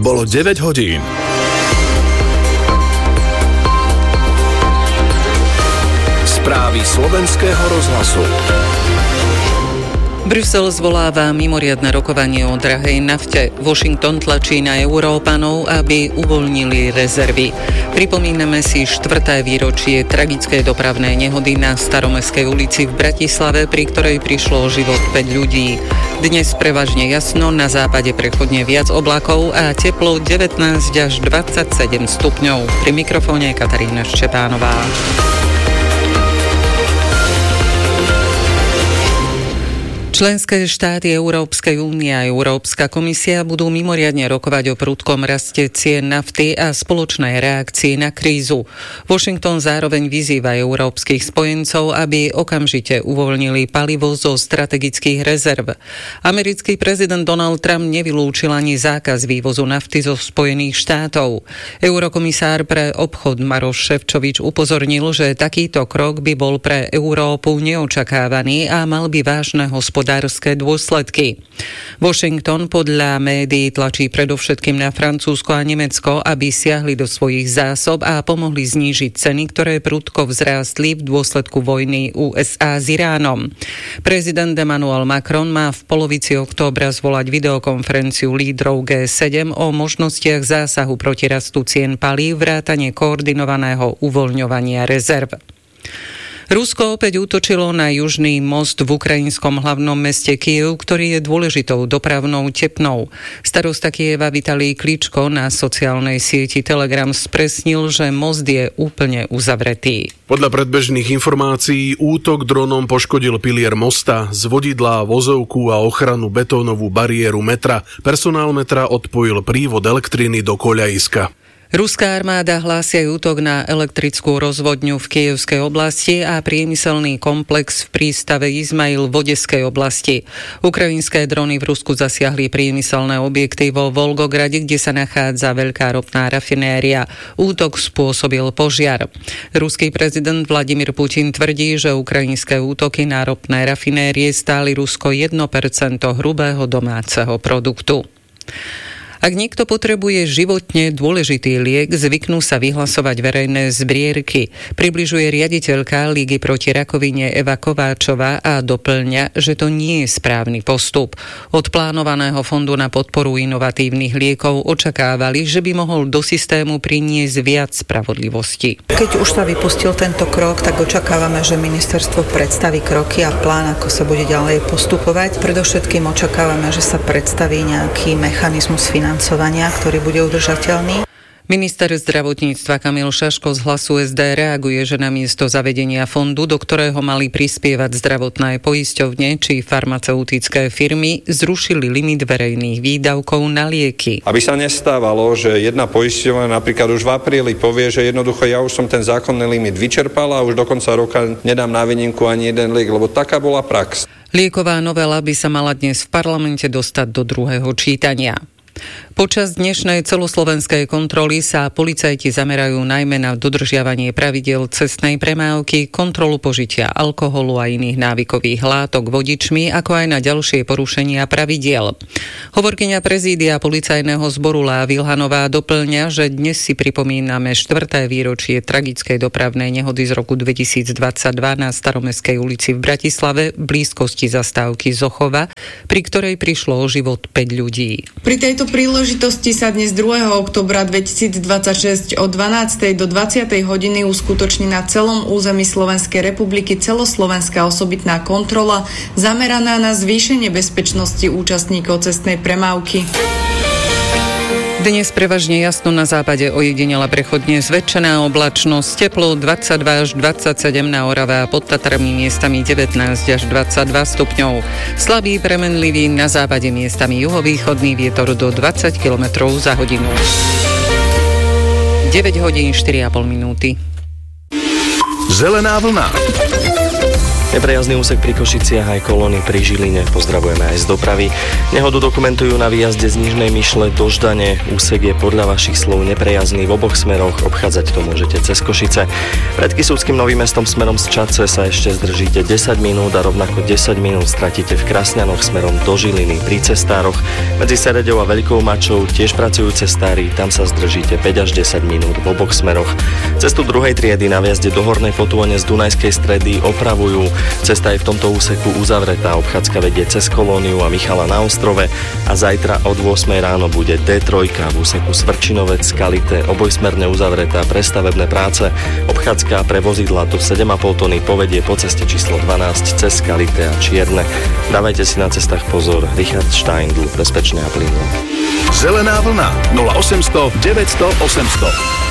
bolo 9 hodín. Správy slovenského rozhlasu. Brusel zvoláva mimoriadne rokovanie o drahej nafte. Washington tlačí na Európanov, aby uvoľnili rezervy. Pripomíname si 4. výročie tragickej dopravnej nehody na Staromestskej ulici v Bratislave, pri ktorej prišlo o život 5 ľudí. Dnes prevažne jasno, na západe prechodne viac oblakov a teplo 19 až 27 stupňov. Pri mikrofóne Katarína Ščepánová. Členské štáty Európskej únie a Európska komisia budú mimoriadne rokovať o prudkom raste cien nafty a spoločnej reakcii na krízu. Washington zároveň vyzýva európskych spojencov, aby okamžite uvoľnili palivo zo strategických rezerv. Americký prezident Donald Trump nevylúčil ani zákaz vývozu nafty zo Spojených štátov. Eurokomisár pre obchod Maroš Šefčovič upozornil, že takýto krok by bol pre Európu neočakávaný a mal by vážne hospodárske dôsledky. Washington podľa médií tlačí predovšetkým na Francúzsko a Nemecko, aby siahli do svojich zásob a pomohli znížiť ceny, ktoré prudko vzrástli v dôsledku vojny USA s Iránom. Prezident Emmanuel Macron má v polovici októbra zvolať videokonferenciu lídrov G7 o možnostiach zásahu proti rastu cien palív vrátane koordinovaného uvoľňovania rezerv. Rusko opäť útočilo na južný most v ukrajinskom hlavnom meste Kyjev, ktorý je dôležitou dopravnou tepnou. Starosta Kyjeva Vitalij Kličko na sociálnej sieti Telegram spresnil, že most je úplne uzavretý. Podľa predbežných informácií útok dronom poškodil pilier mosta, zvodidlá, vozovku a ochranu betónovú bariéru metra. Personál metra odpojil prívod elektriny do koľajiska. Ruská armáda hlási aj útok na elektrickú rozvodňu v Kyjevskej oblasti a priemyselný komplex v prístave Izmail v Odeskej oblasti. Ukrajinské drony v Rusku zasiahli priemyselné objekty vo Volgograde, kde sa nachádza veľká ropná rafinéria. Útok spôsobil požiar. Ruský prezident Vladimír Putin tvrdí, že ukrajinské útoky na ropné rafinérie stáli Rusko 1% hrubého domáceho produktu. Ak niekto potrebuje životne dôležitý liek, zvyknú sa vyhlasovať verejné zbierky. Približuje riaditeľka Ligy proti rakovine Eva Kováčová a doplňa, že to nie je správny postup. Od plánovaného fondu na podporu inovatívnych liekov očakávali, že by mohol do systému priniesť viac spravodlivosti. Keď už sa vypustil tento krok, tak očakávame, že ministerstvo predstaví kroky a plán, ako sa bude ďalej postupovať. Predovšetkým očakávame, že sa predstaví nejaký mechanizmus financovania, ktorý bude udržateľný. Minister zdravotníctva Kamil Šaško z Hlasu SD reaguje, že namiesto zavedenia fondu, do ktorého mali prispievať zdravotné poisťovne či farmaceutické firmy, zrušili limit verejných výdavkov na lieky. Aby sa nestávalo, že jedna poisťovňa napríklad už v apríli povie, že jednoducho ja už som ten zákonný limit vyčerpala a už do konca roka nedám na výnimku ani jeden liek, lebo taká bola prax. Lieková novela by sa mala dnes v parlamente dostať do druhého čítania. Počas dnešnej celoslovenskej kontroly sa policajti zamerajú najmä na dodržiavanie pravidiel cestnej premávky, kontrolu požitia alkoholu a iných návykových látok vodičmi, ako aj na ďalšie porušenia pravidiel. Hovorkyňa prezídia policajného zboru Lá Vilhanová doplňa, že dnes si pripomíname 4. výročie tragickej dopravnej nehody z roku 2022 na Staromestskej ulici v Bratislave v blízkosti zastávky Zochova, pri ktorej prišlo o život 5 ľudí. Pri tejto príležitosti sa dnes 2. októbra 2026 od 12. do 20. hodiny uskutoční na celom území Slovenskej republiky celoslovenská osobitná kontrola zameraná na zvýšenie bezpečnosti účastníkov cestnej premávky. Dnes prevažne jasno, na západe ojedinela prechodne zväčšená oblačnosť, teplo 22 až 27 na Orave a pod Tatrami miestami 19 až 22 stupňov. Slabý premenlivý, na západe miestami juhovýchodný vietor do 20 km za hodinu. 9 hodín 4,5 minúty. Zelená vlna. Neprejazný úsek pri Košiciach aj kolóny pri Žiline. Pozdravujeme aj z dopravy. Nehodu dokumentujú na výjazde z Nižnej Myšle do Ždane. Úsek je podľa vašich slov neprejazný v oboch smeroch. Obchádzať to môžete cez Košice. Pred Kisúckym Novým Mestom smerom z Čadce sa ešte zdržíte 10 minút a rovnako 10 minút stratíte v Krasňanoch smerom do Žiliny pri cestároch. Medzi Sereďou a Veľkou Mačou tiež pracujú cestári, tam sa zdržíte 5 až 10 minút v oboch smeroch. Cestu druhej triedy na vjazde do Hornej Potône z Dunajskej Stredy opravujú. Cesta je v tomto úseku uzavretá, obchádzka vedie cez Kolóniu a Michala na Ostrove a zajtra od 8 ráno bude D3 v úseku Svrčinovec Skalité obojsmerne uzavretá pre stavebné práce. Obchádzka pre vozidlá do 7,5 tony povedie po ceste číslo 12 cez Skalité a Čierne. Dávajte si na cestách pozor. Richard Steindl, bezpečné a plynulo. Zelená vlna 0800 900 800.